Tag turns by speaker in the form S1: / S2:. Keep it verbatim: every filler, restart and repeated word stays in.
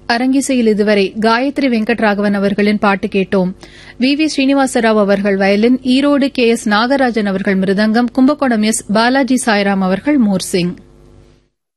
S1: அரங்கிசையில் இதுவரை காயத்ரி வெங்கட்ராகவன் அவர்களின் பாட்டு கேட்டோம். வி வி ஸ்ரீனிவாசராவ் அவர்கள் violin, Erode K S Nagarajan அவர்கள் மிருதங்கம், கும்பகோணம் எஸ் பாலாஜி சாய்ராம் அவர்கள் மோர்சிங்.